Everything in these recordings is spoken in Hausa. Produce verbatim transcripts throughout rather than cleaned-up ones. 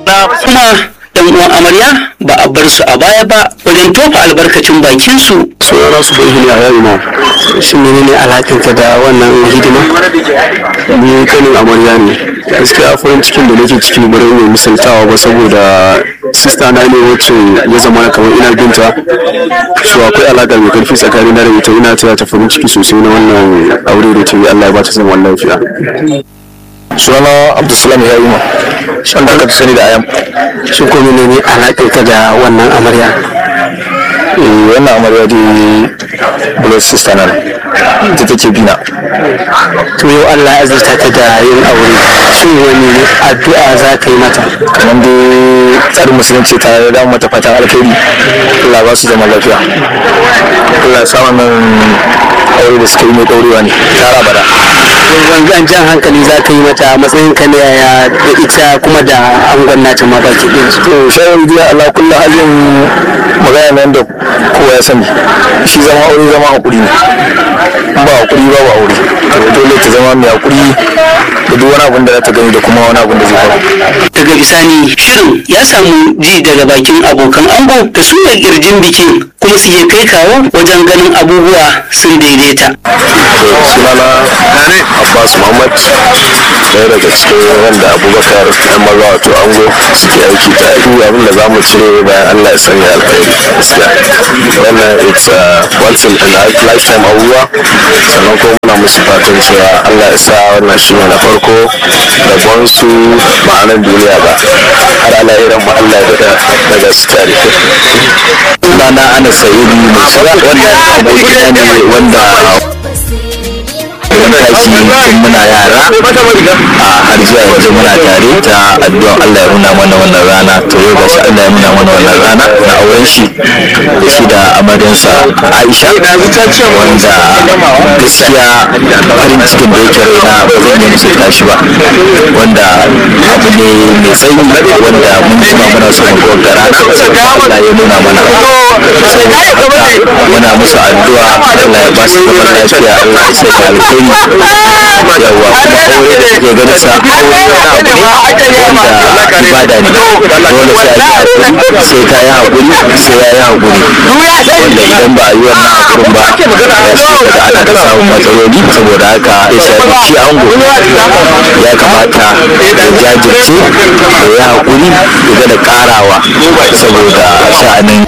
kuma yan uwan amarya ba a bar su a baya ba wajen tofa albarkacin bakin su. Sunana su bai hini a yau ma. Shin menene alakanka da wannan hidima? Ni kanin amarya ne. Gaskiya farin cikin da nake ciki bari mai misaltawa ba saboda sista na ne wacce ya zama kamar ina binta. So akwai alaka mai karfi tsakanin da ita, ina taya ta farin ciki sosai na wannan aure da ta yi. Allah ya ba ta zaman lafiya. Sunana Abdulsalam ya yi ma wanda aka sani da ayam. Shi ko menene alakanka da wannan amarya? Eh wannan amarya dai blood sister na ita take bina. To yau Allah ya azurta ta da yin aure, shin wani addu'a za ka yi mata? Kamar dai tsarin musulunci ta da mata fatan alkhairi, Allah ba su zama lafiya, Allah ya sa wannan aure da suka yi mai ɗaurewa ne tara bada. Wanzan jan hankali za ka yi mata matsayin ka ne yaya da ita kuma da angon nata ma baki ɗin su. To shawar biya Allah kullu halin magana nan da kowa ya sani, shi zama aure zama hakuri ne, ba hakuri ba ba aure, to dole ta zama mai hakuri da duk wani abin da za ta gani da kuma wani abin da zai faru. Daga bisani shirin ya samu ji daga bakin abokan ango da su ne kirjin bikin kuma suke kai kawo wajen ganin abubuwa sun daidaita. Sunana Abbas Muhammad, ɗaya daga cikin wanda Abubakar ɗan maza wato ango suke aiki ta yi. Abin da za mu cire bayan Allah ya sanya alkhairi gaskiya. Wannan it's once in a lifetime abubuwa, sannan kuma muna musu fatan cewa Allah ya sa wannan shi ne na farko rabon su ma'anar duniya ba har ala irin mu Allah ya daga daga su tare. Sunana Anas Sa'idu Musa, wannan abokina ne wanda mun tashi tun muna yara a har zuwa yanzu muna tare. Ta addu'a Allah ya nuna mana wannan rana, to yau gashi Allah ya nuna mana wannan rana na auren shi da shi da amadansa Aisha, wanda gaskiya farin cikin da yake raina ba zan yi musu tashi ba, wanda abu ne mai tsayi wanda mun jima muna so mu gogara Allah ya nuna mana. Saboda haka muna musu addu'a Allah ya ba su zaman lafiya, Allah ya sanya alkhairi. Yawa kuma aure da suke ganin sa aure na abu ne wanda ibada ne, dole sai a yi hakuri, sai ka yi hakuri, sai ya yi hakuri, wanda idan ba a yi wannan hakurin ba ya sai daga ana ta samun matsaloli. Saboda haka ya shafi shi ango ya kamata ya jajirce da ya hakuri ya da karawa saboda sha'anin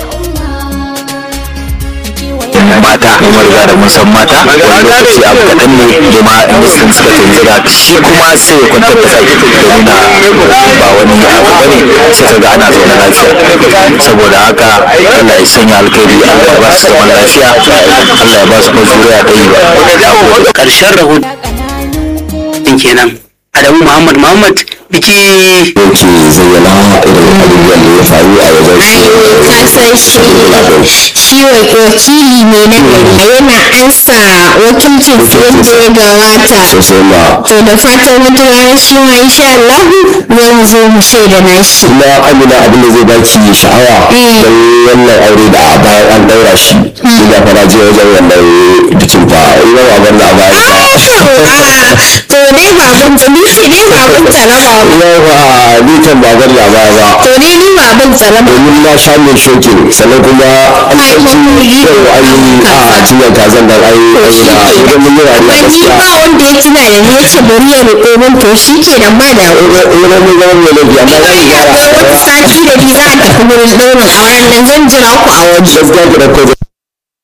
mata. Kuma riga da mun san mata wani lokaci abu kaɗan ne doma in suka tunzura shi kuma sai ya kwantar da kai domin ba wani abu bane, sai ka ga ana zaune lafiya. Saboda haka Allah ya sanya alkhairi, Allah ya ba su zaman lafiya, Allah ya ba su zuriya ɗaya ba. Ƙarshen rahoton kenan. Adamu Muhammad Muhammad biki yake zayyana irin abubuwan da ya faru a wajen shi. Ka san shi shi wakili ne na gari, yana ansa wakilcin yadda ya gabata. Sosai ma. To da fatan wata rana shi ma insha Allah zan zo mu shaida na shi. Kuma Amina abin da zai baki sha'awa don wannan aure da a bayan an daura shi. Ina fara je wajen wannan bikin fa ina ba ban da a bayan ba. To dai baban jami'i ne baban talaba. Yawa ni kan ba ban da a baya ba. To dai ni baban talaba. Domin na sha mai shokin sannan kuma an ɗauki yau an yi a cinyar kazan da an yi a idan mun yi rayuwa gaskiya. Ba wanda ya tuna da ni ya ce bari ya roƙo min, to shi ke nan ba da wani mun zama mai laifi amma za mu gyara. sati da ni za a tafi wurin ɗaurin auren nan, zan jira ku a waje. Gaskiya ki ɗauko